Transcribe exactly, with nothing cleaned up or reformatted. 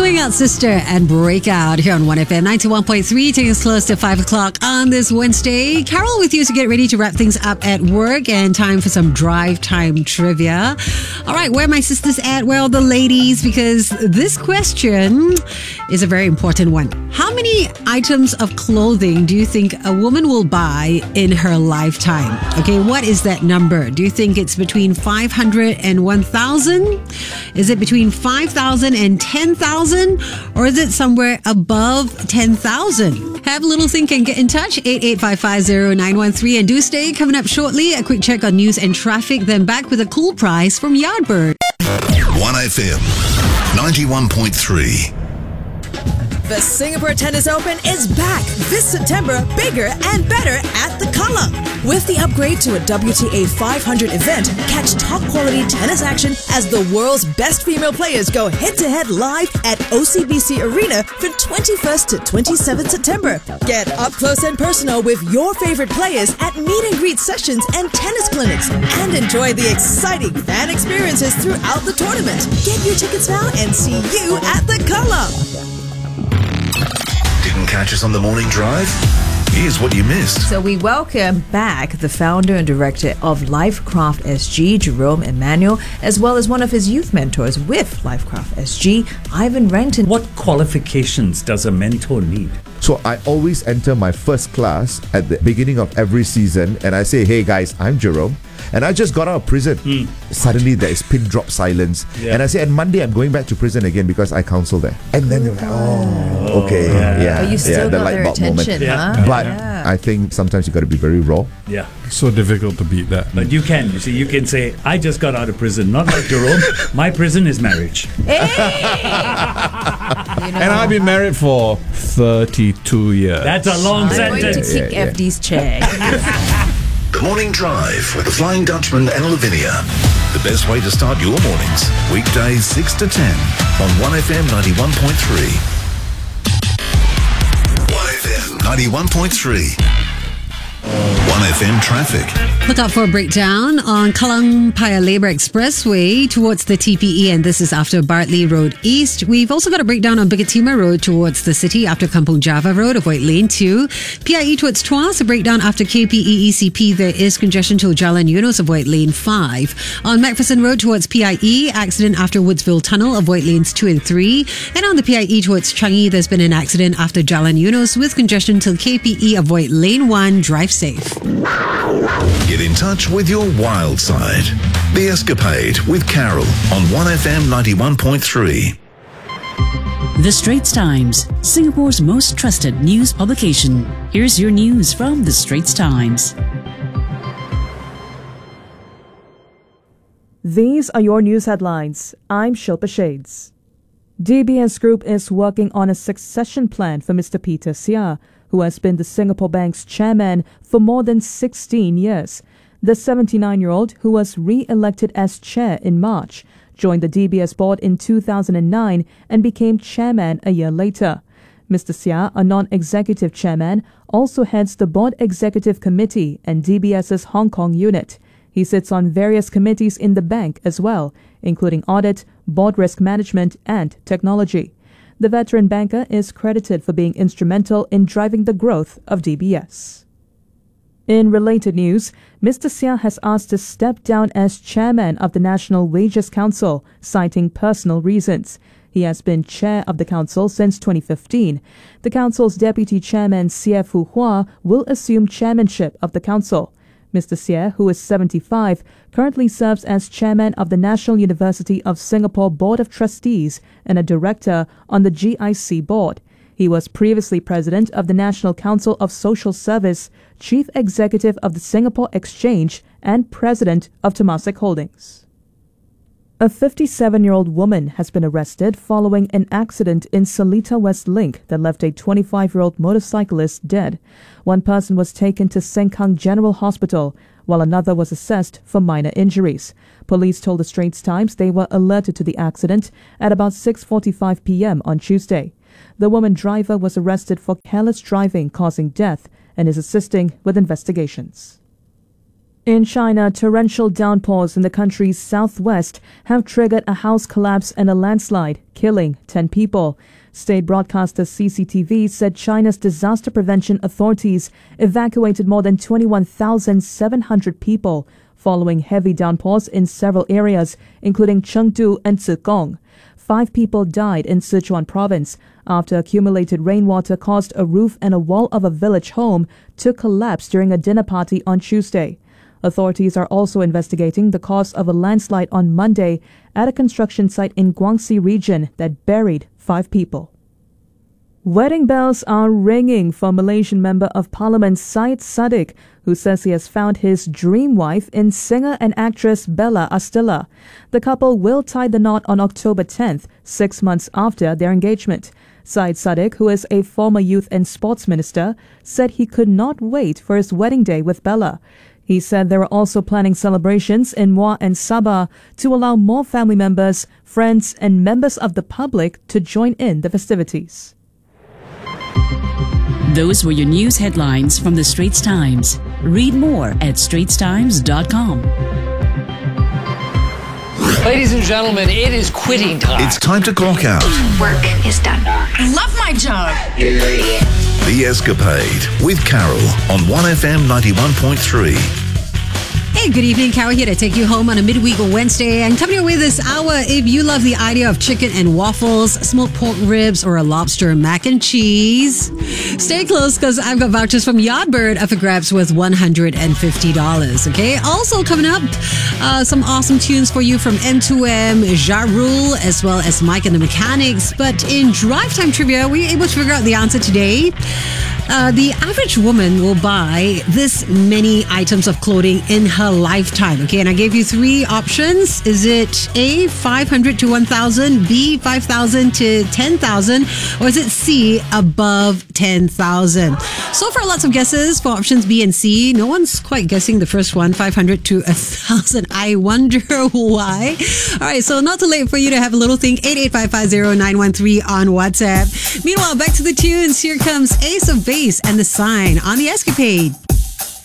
Swing Out Sister and Breakout here on one F M ninety-one point three, taking us close to five o'clock on this Wednesday. Carol with you to get ready to wrap things up at work, and time for some drive time trivia. All right, where are my sisters at? Where are the ladies? Because this question is a very important one. How many items of clothing do you think a woman will buy in her lifetime? Okay, what is that number? Do you think it's between five hundred and one thousand? Is it between five thousand and ten thousand? Or is it somewhere above ten thousand? Have a little think and get in touch. eight eight five five zero nine one three. And do stay. Coming up shortly, a quick check on news and traffic. Then back with a cool prize from Yardbird. one F M ninety-one point three. The Singapore Tennis Open is back this September, bigger and better at the Colour. With the upgrade to a W T A five hundred event, catch top quality tennis action as the world's best female players go head-to-head live at O C B C Arena from twenty-first to twenty-seventh September. Get up close and personal with your favorite players at meet and greet sessions and tennis clinics, and enjoy the exciting fan experiences throughout the tournament. Get your tickets now and see you at the Colour. Didn't catch us on the morning drive? Here's what you missed. So we welcome back the founder and director of Lifecraft S G, Jerome Emmanuel, as well as one of his youth mentors with Lifecraft S G, Ivan Renton. What qualifications does a mentor need? So I always enter my first class at the beginning of every season, and I say, hey guys, I'm Jerome, and I just got out of prison. Mm. Suddenly there is pin drop silence. Yeah. And I say, and Monday I'm going back to prison again because I counsel there. And then they're like, oh, okay. Yeah. yeah. Oh, you still yeah, got the their light bulb attention, moment. huh? Yeah. But yeah. I think sometimes you got to be very raw. Yeah. So difficult to beat that. But you can. You see, you can say, I just got out of prison. Not like Jerome. My prison is marriage. Hey! You know, And I've been married for thirty-two years. That's a long I'm going to sentence. kick Yeah, yeah. F D's chair. The Morning Drive with the Flying Dutchman and Lavinia. The best way to start your mornings. Weekdays six to ten on one F M ninety-one point three. one F M ninety-one point three. one F M traffic. Look out for a breakdown on Kallang Paya Lebar Expressway towards the T P E, and this is after Bartley Road East. We've also got a breakdown on Bukit Timah Road towards the city after Kampong Java Road, avoid lane two. P I E towards Tuas, a breakdown after K P E E C P. There is congestion till Jalan Eunos, avoid lane five. On Macpherson Road towards P I E, accident after Woodsville Tunnel, avoid lanes two and three. And on the P I E towards Changi, there's been an accident after Jalan Eunos with congestion till K P E, avoid lane one. Drive safe. Get in touch with your wild side. The Escapade with Carol on one F M ninety-one point three. The Straits Times, Singapore's most trusted news publication. Here's your news from The Straits Times. These are your news headlines. I'm Shilpa Shades. D B S Group is working on a succession plan for Mister Peter Seah, who has been the Singapore Bank's chairman for more than sixteen years. The seventy-nine-year-old, who was re-elected as chair in March, joined the D B S board in two thousand nine and became chairman a year later. Mister Seah, a non-executive chairman, also heads the Board Executive Committee and DBS's Hong Kong unit. He sits on various committees in the bank as well, including audit, board risk management and technology. The veteran banker is credited for being instrumental in driving the growth of D B S. In related news, Mister Seah has asked to step down as chairman of the National Wages Council, citing personal reasons. He has been chair of the council since twenty fifteen. The council's deputy chairman, Sieh Fu Hua, will assume chairmanship of the council. Mister Sieh, who is seventy-five, currently serves as chairman of the National University of Singapore Board of Trustees and a director on the G I C board. He was previously president of the National Council of Social Service, chief executive of the Singapore Exchange, and president of Temasek Holdings. A fifty-seven-year-old woman has been arrested following an accident in Seletar West Link that left a twenty-five-year-old motorcyclist dead. One person was taken to Sengkang General Hospital, while another was assessed for minor injuries. Police told the Straits Times they were alerted to the accident at about six forty-five p.m. on Tuesday. The woman driver was arrested for careless driving causing death and is assisting with investigations. In China, torrential downpours in the country's southwest have triggered a house collapse and a landslide, killing ten people. State broadcaster C C T V said China's disaster prevention authorities evacuated more than twenty-one thousand seven hundred people following heavy downpours in several areas, including Chengdu and Zigong. Five people died in Sichuan province after accumulated rainwater caused a roof and a wall of a village home to collapse during a dinner party on Tuesday. Authorities are also investigating the cause of a landslide on Monday at a construction site in Guangxi region that buried five people. Wedding bells are ringing for Malaysian Member of Parliament Syed Saddiq, who says he has found his dream wife in singer and actress Bella Astella. The couple will tie the knot on October tenth, six months after their engagement. Syed Saddiq, who is a former youth and sports minister, said he could not wait for his wedding day with Bella. He said they were also planning celebrations in Muar and Sabah to allow more family members, friends, and members of the public to join in the festivities. Those were your news headlines from the Straits Times. Read more at straits times dot com. Ladies and gentlemen, it is quitting time. It's time to clock out. Work is done. I love my job. The Escapade with Carol on one F M ninety-one point three. Hey, good evening. Carol here to take you home on a midweek Wednesday. And coming your way this hour, if you love the idea of chicken and waffles, smoked pork ribs, or a lobster mac and cheese, stay close because I've got vouchers from Yardbird up for grabs with one hundred fifty dollars. Okay. Also coming up, uh, some awesome tunes for you from M two M, Ja Rule, as well as Mike and the Mechanics. But in Drive Time Trivia, were you able to figure out the answer today? Uh, the average woman will buy this many items of clothing in her lifetime. Okay, and I gave you three options. Is it A, five hundred to one thousand, B, five thousand to ten thousand, or is it C, above ten thousand? So far, lots of guesses for options B and C. No one's quite guessing the first one, five hundred to one thousand. I wonder why. All right, so not too late for you to have a little think. eight eight five five zero nine one three on WhatsApp. Meanwhile, back to the tunes. Here comes Ace of Base and The Sign on The Escapade.